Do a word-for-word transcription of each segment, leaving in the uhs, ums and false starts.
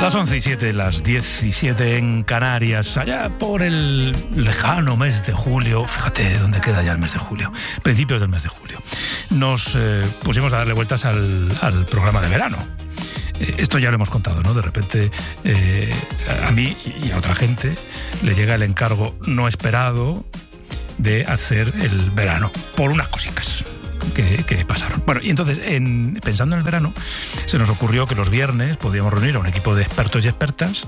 Las once y siete, las diecisiete en Canarias, allá por el lejano mes de julio. Fíjate dónde queda ya el mes de julio, principios del mes de julio. Nos eh, pusimos a darle vueltas al, al programa de verano. Eh, esto ya lo hemos contado, ¿no? De repente eh, a mí y a otra gente le llega el encargo no esperado de hacer el verano por unas cositas Que, que pasaron. Bueno, y entonces, en, pensando en el verano, se nos ocurrió que los viernes podíamos reunir a un equipo de expertos y expertas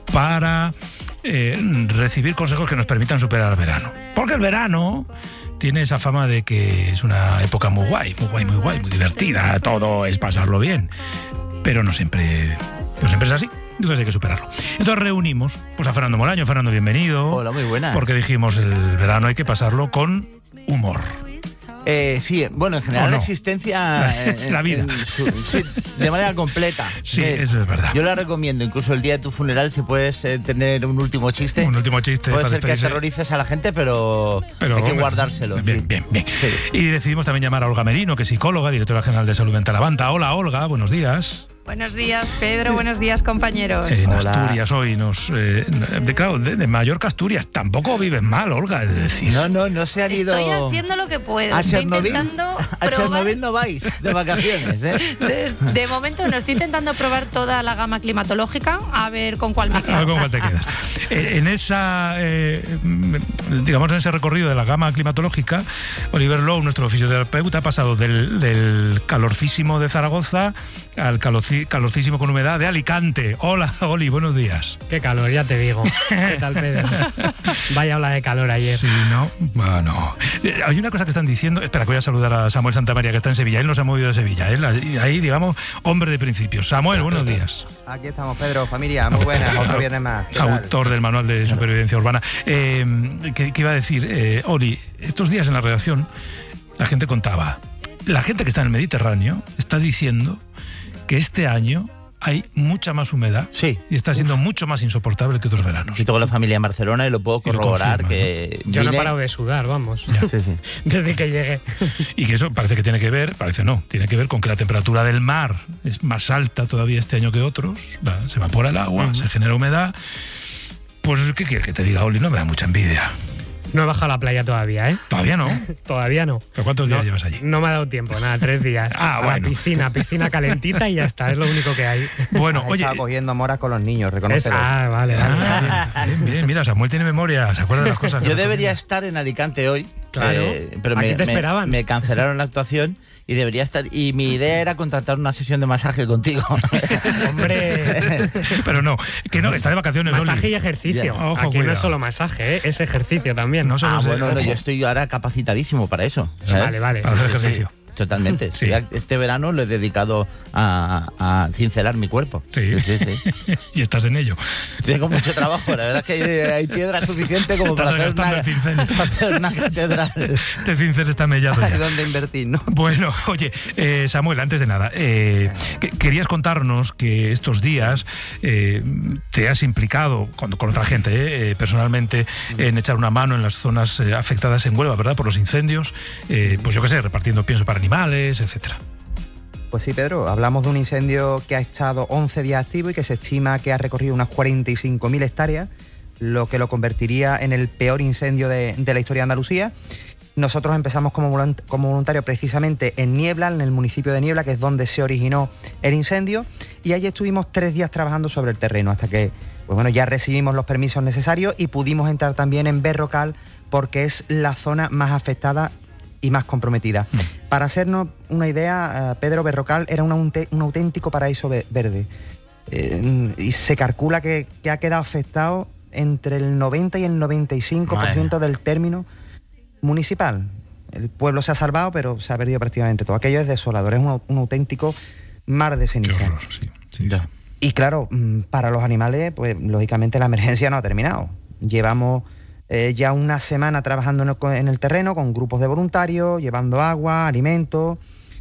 para eh, recibir consejos que nos permitan superar el verano. Porque el verano tiene esa fama de que es una época muy guay, muy guay, muy guay, muy divertida, todo es pasarlo bien. Pero no siempre, no siempre es así. Entonces hay que superarlo. Entonces reunimos pues a Fernando Molaño. Fernando, bienvenido. Hola, muy buena. Porque dijimos, el verano hay que pasarlo con humor. Eh, sí, bueno, en general no? la existencia... Eh, la vida. En su, sí, de manera completa. Sí, eh, eso es verdad. Yo la recomiendo, incluso el día de tu funeral, si puedes eh, tener un último chiste. Un último chiste. Puede para ser despedirse. que aterrorices a la gente, pero, pero hay que hombre, guardárselo. Bien, sí. bien, bien. Sí. Y decidimos también llamar a Olga Merino, que es psicóloga, directora general de Salud Mental Avanta. Hola, Olga, buenos días. Buenos días, Pedro. Buenos días, compañeros. En Hola. Asturias hoy nos... Eh, de, claro, de, de Mallorca a Asturias. Tampoco vives mal, Olga, es decir. No, no, no se han ido... Estoy haciendo lo que puedo. ¿A Estoy Chernobyl? intentando ¿A probar... Chernobyl no vais de vacaciones? ¿eh? De, de momento no, estoy intentando probar toda la gama climatológica, a ver con cuál me A ver quedo. con cuál te quedas. Eh, en esa, eh, digamos, en ese recorrido de la gama climatológica, Oliver Lowe, nuestro fisioterapeuta, ha pasado del, del calorcísimo de Zaragoza al calorci, calorcísimo con humedad de Alicante. Hola, Oli, buenos días. Qué calor, ya te digo. ¿Qué tal, Pedro? Vaya ola de calor ayer. Sí, ¿no? Bueno, eh, hay una cosa que están diciendo. Espera, que voy a saludar a Samuel Santamaría, que está en Sevilla. Él nos ha movido de Sevilla. Él, ahí, digamos, hombre de principios. Samuel, buenos días. Aquí estamos, Pedro, familia, muy buenas, otro viernes más. ¿Qué tal? Autor del Manual de Supervivencia Urbana. Eh, ¿qué, qué iba a decir? Eh, Oli, estos días en la redacción la gente contaba, la gente que está en el Mediterráneo está diciendo que este año hay mucha más humedad, Sí. y está siendo mucho más insoportable que otros veranos. Yo tengo la familia en Barcelona y lo puedo Y lo corroborar. confirma, que Yo no he vine- parado de sudar, vamos. Ya. Sí, sí. Desde que llegué. Y que eso parece que tiene que ver, parece no, tiene que ver con que la temperatura del mar es más alta todavía este año que otros, la- se evapora el agua, uh-huh. se genera humedad. Pues, ¿qué quieres que te diga, Oli? No me da mucha envidia. No he bajado a la playa todavía, ¿eh? Todavía no. Todavía no. ¿Pero cuántos días No, llevas allí? No me ha dado tiempo, nada, tres días. Ah, A bueno. la piscina, piscina calentita y ya está, es lo único que hay. Bueno, Has oye... estado cogiendo moras con los niños, Es- reconócelo. ah, vale, vale. Ah, bien, bien, mira, Samuel tiene memoria, se acuerda de las cosas. que Yo le debería recomiendo. estar en Alicante hoy, Claro. eh, pero Aquí me, te me- esperaban. me cancelaron la actuación y debería estar. Y mi idea era contratar una sesión de masaje contigo. Hombre, Pero no, que no, está de vacaciones, Oli. masaje y ejercicio. Ya. Ojo, Aquí no cuidado. es solo masaje, ¿eh? Es ejercicio también. No solo Ah, se- bueno, no, ojo. yo estoy ahora capacitadísimo para eso. ¿sabes? Vale, vale. Para hacer Sí, sí, ejercicio. Totalmente. Sí. Sí, Este verano lo he dedicado a, a cincelar mi cuerpo. Sí. Sí, sí, sí. Y estás en ello. Tengo mucho trabajo. La verdad es que hay, hay piedra suficiente como Estás para hacer, gastando una, el cincel. para hacer una catedral. Este cincel está mellado Hay ya. dónde invertir, ¿no? Bueno, oye, eh, Samuel, antes de nada, eh, que- querías contarnos que estos días eh, te has implicado con, con otra gente, eh, eh, personalmente, en echar una mano en las zonas eh, afectadas en Huelva, ¿verdad? Por los incendios, eh, pues yo qué sé, repartiendo pienso para animales, etcétera. Pues sí, Pedro, hablamos de un incendio que ha estado once días activo y que se estima que ha recorrido unas cuarenta y cinco mil hectáreas, lo que lo convertiría en el peor incendio de, de la historia de Andalucía. Nosotros empezamos como, volunt- como voluntarios precisamente en Niebla, en el municipio de Niebla, que es donde se originó el incendio, y allí estuvimos tres días trabajando sobre el terreno hasta que, pues bueno, ya recibimos los permisos necesarios y pudimos entrar también en Berrocal porque es la zona más afectada y más comprometida. Mm. Para hacernos una idea, uh, Pedro, Berrocal era un, un auténtico paraíso ve- verde eh, y se calcula que, que ha quedado afectado entre el noventa y el noventa y cinco por ciento del término municipal. El pueblo se ha salvado, pero se ha perdido prácticamente todo. Aquello es desolador, es un, un auténtico mar de Qué ceniza. horror, sí. sí. Ya. Y claro, para los animales, pues lógicamente la emergencia no ha terminado. Llevamos eh, ya una semana trabajando en el, en el terreno con grupos de voluntarios, llevando agua, alimentos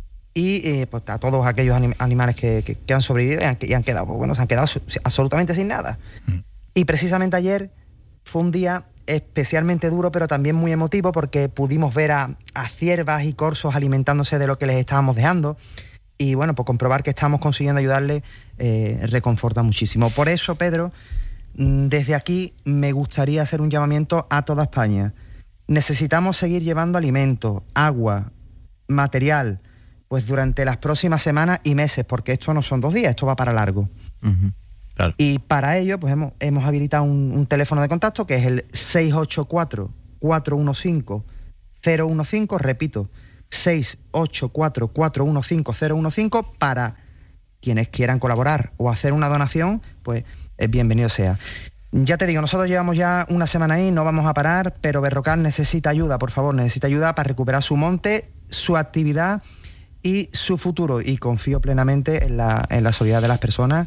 y eh, pues a todos aquellos anim- animales que, que, que han sobrevivido y han, y han quedado, pues bueno, se han quedado su- absolutamente sin nada. Mm. Y precisamente ayer fue un día especialmente duro, pero también muy emotivo porque pudimos ver a, a ciervas y corzos alimentándose de lo que les estábamos dejando. Y bueno, pues comprobar que estamos consiguiendo ayudarle eh, reconforta muchísimo. Por eso, Pedro, desde aquí me gustaría hacer un llamamiento a toda España. Necesitamos seguir llevando alimentos, agua, material, pues durante las próximas semanas y meses, porque esto no son dos días, esto va para largo. Uh-huh. Claro. Y para ello, pues hemos, hemos habilitado un, un teléfono de contacto que es el seis ocho cuatro, cuatro uno cinco, cero uno cinco, repito, seis ocho cuatro, cuatro uno cinco, cero uno cinco, para quienes quieran colaborar o hacer una donación, pues eh, bienvenido sea. Ya te digo, nosotros llevamos ya una semana ahí, no vamos a parar, pero Berrocal necesita ayuda, por favor, necesita ayuda para recuperar su monte, su actividad y su futuro. Y confío plenamente en la, en la solidaridad de las personas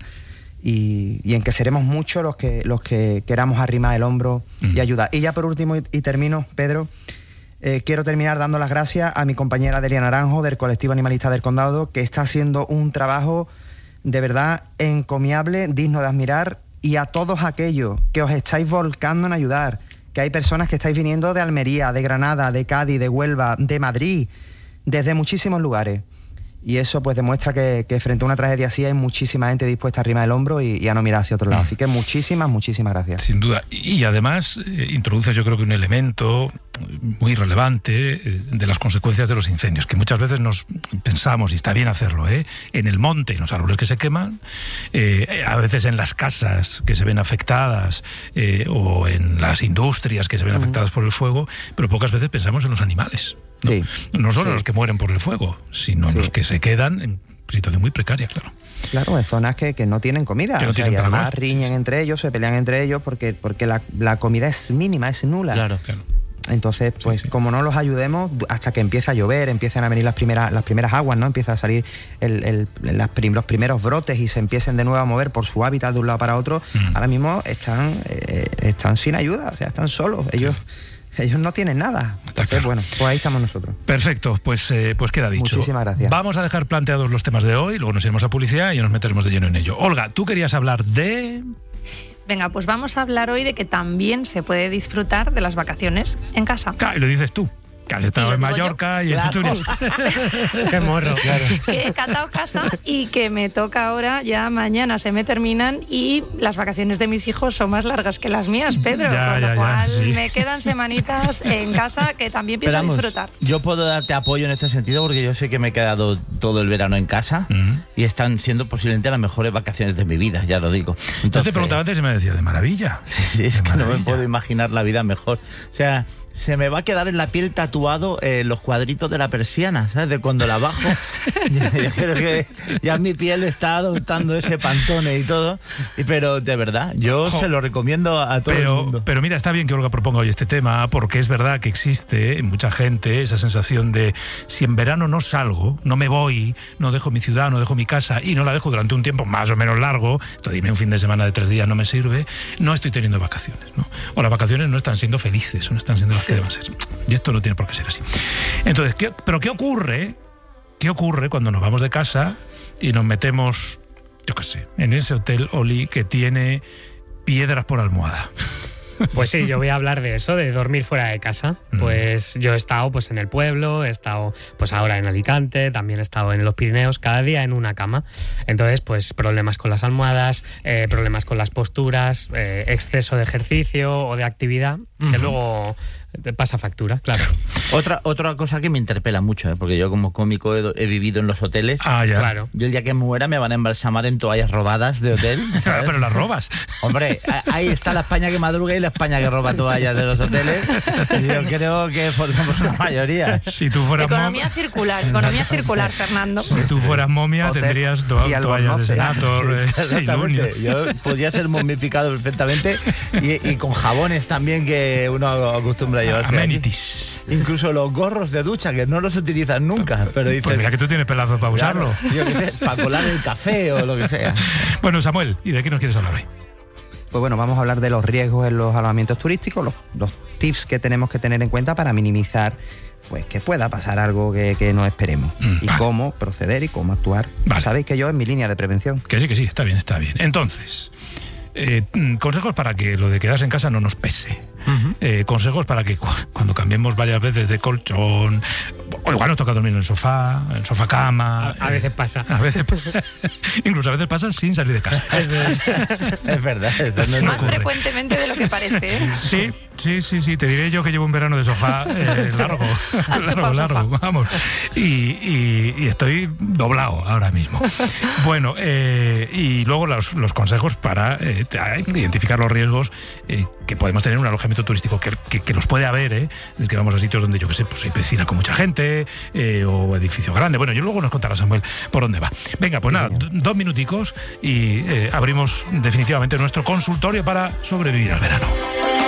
y, y en que seremos muchos los que, los que queramos arrimar el hombro y ayudar. Y ya por último, y, y termino, Pedro, eh, quiero terminar dando las gracias a mi compañera Delia Naranjo, del colectivo animalista del Condado, que está haciendo un trabajo de verdad encomiable, digno de admirar, y a todos aquellos que os estáis volcando en ayudar, que hay personas que estáis viniendo de Almería, de Granada, de Cádiz, de Huelva, de Madrid, desde muchísimos lugares. Y eso pues demuestra que, que frente a una tragedia así hay muchísima gente dispuesta a arrimar el hombro y, y a no mirar hacia otro lado. Así que muchísimas, muchísimas gracias. Sin duda. Y además eh, introduces yo creo que un elemento muy relevante eh, de las consecuencias de los incendios, que muchas veces nos pensamos, y está bien hacerlo, ¿eh? en el monte, en los árboles que se queman, eh, a veces en las casas que se ven afectadas eh, o en las industrias que se ven afectadas por el fuego, pero pocas veces pensamos en los animales. No, sí, no solo sí. los que mueren por el fuego, sino sí. los que se quedan en situación muy precaria, claro. Claro, en zonas que, que no tienen comida. Que no o sea, tienen y para además comer. riñen entre ellos, se pelean entre ellos porque, porque la, la comida es mínima, es nula. Claro. Claro. Entonces, pues sí, sí. como no los ayudemos, hasta que empieza a llover, empiezan a venir las primeras, las primeras aguas, ¿no? Empieza a salir el, el, las prim, los primeros brotes y se empiecen de nuevo a mover por su hábitat de un lado para otro, mm. ahora mismo están, eh, están sin ayuda, o sea, están solos. Ellos... Sí. Ellos no tienen nada. Entonces, claro. Bueno, pues ahí estamos nosotros. Perfecto, pues, eh, pues queda dicho. Muchísimas gracias. Vamos a dejar planteados los temas de hoy, luego nos iremos a publicidad y nos meteremos de lleno en ello. Olga, tú querías hablar de... Venga, pues vamos a hablar hoy de que también se puede disfrutar de las vacaciones en casa. Ah, y lo dices tú. Que has estado en Mallorca yo? y claro. en Asturias. Qué morro, claro. Que he catado casa y que me toca ahora, ya mañana se me terminan y las vacaciones de mis hijos son más largas que las mías, Pedro. Ya, con ya, lo cual ya, sí. me quedan semanitas en casa que también pienso Esperamos, disfrutar. Yo puedo darte apoyo en este sentido porque yo sé que me he quedado todo el verano en casa uh-huh. y están siendo posiblemente las mejores vacaciones de mi vida, ya lo digo. Entonces, yo te preguntaba antes y me decía, de maravilla. Sí, es de que maravilla. no me puedo imaginar la vida mejor. O sea... se me va a quedar en la piel tatuado eh, los cuadritos de la persiana, ¿sabes? De cuando la bajo. ya, ya creo que ya mi piel está adoptando ese pantone y todo. Y, pero de verdad, yo Jo, se lo recomiendo a todo pero, el mundo. Pero mira, está bien que Olga proponga hoy este tema, porque es verdad que existe en mucha gente esa sensación de si en verano no salgo, no me voy, no dejo mi ciudad, no dejo mi casa y no la dejo durante un tiempo más o menos largo, entonces dime un fin de semana de tres días no me sirve, no estoy teniendo vacaciones, ¿no? O las vacaciones no están siendo felices, no están siendo las que deben ser. Y esto no tiene por qué ser así. Entonces, ¿qué, pero qué ocurre? ¿Qué ocurre cuando nos vamos de casa y nos metemos, yo qué sé, en ese hotel Oli que tiene piedras por almohada? Pues sí, yo voy a hablar de eso, de dormir fuera de casa. Pues yo he estado pues en el pueblo, he estado pues ahora en Alicante, también he estado en los Pirineos, cada día en una cama. Entonces, pues problemas con las almohadas, eh, problemas con las posturas, eh, exceso de ejercicio o de actividad, uh-huh. que luego te pasa factura, claro. Otra, otra cosa que me interpela mucho, ¿eh? Porque yo como cómico he, he vivido en los hoteles. Ah, ya. Claro. Yo el día que muera me van a embalsamar en toallas robadas de hotel. Claro, pero las robas. Hombre, ahí está la España que madruga y la España que roba toallas de los hoteles. Yo creo que somos una mayoría. Si tú fueras Economía circular, economía circular, Fernando. Si tú fueras momia, Hotel tendrías to- y toallas de Senator, eh, Exactamente. y Yo podría ser momificado perfectamente y, y con jabones también que uno acostumbra a llevarse. amenities. Aquí. Incluso los gorros de ducha que no los utilizan nunca, pero dicen, Pues mira que tú tienes pelazos para claro, usarlo. yo qué sé, para colar el café o lo que sea. Bueno, Samuel, ¿y de qué nos quieres hablar hoy? Pues bueno, vamos a hablar de los riesgos en los alojamientos turísticos, los, los tips que tenemos que tener en cuenta para minimizar pues que pueda pasar algo que, que no esperemos. Mm, y vale. cómo proceder y cómo actuar. Vale. Sabéis que yo es mi línea de prevención. Que sí, que sí, está bien, está bien. Entonces, Eh, consejos para que lo de quedarse en casa no nos pese. Uh-huh. Eh, consejos para que cu- cuando cambiemos varias veces de colchón, o igual nos toca dormir en el sofá, en el sofá cama. A, a veces pasa. A veces incluso a veces pasa sin salir de casa. Es verdad. Eso no Más ocurre. frecuentemente de lo que parece. ¿eh? Sí, sí, sí, sí. Te diré yo que llevo un verano de sofá eh, largo. Has largo, chupado largo, sofá. vamos. Y, y, y estoy doblado ahora mismo. Bueno, eh, y luego los, los consejos para eh, identificar los riesgos eh, que podemos tener en un alojamiento turístico, que, que, que los puede haber, ¿eh? Es que vamos a sitios donde, yo qué sé, pues hay piscina con mucha gente, eh, o edificio grande. Bueno, yo luego nos contará Samuel por dónde va. Venga, pues nada, d- dos minuticos y eh, abrimos definitivamente nuestro consultorio para sobrevivir al verano.